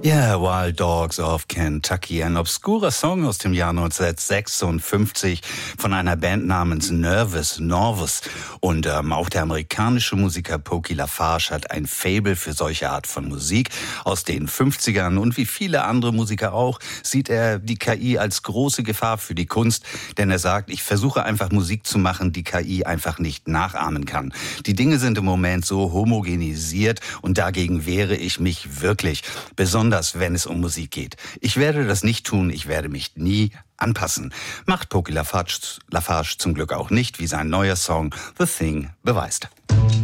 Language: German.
Yeah, Wild Dogs of Kentucky, ein obskurer Song aus dem Jahr 1956 von einer Band namens Nervous. Und auch der amerikanische Musiker Pokey LaFarge hat ein Faible für solche Art von Musik aus den 50ern. Und wie viele andere Musiker auch, sieht er die KI als große Gefahr für die Kunst. Denn er sagt, ich versuche einfach Musik zu machen, die KI einfach nicht nachahmen kann. Die Dinge sind im Moment so homogenisiert und dagegen wehre ich mich wirklich. Besonders wenn es um Musik geht. Ich werde das nicht tun, ich werde mich nie anpassen. Macht Pokey LaFarge zum Glück auch nicht, wie sein neuer Song The Thing beweist.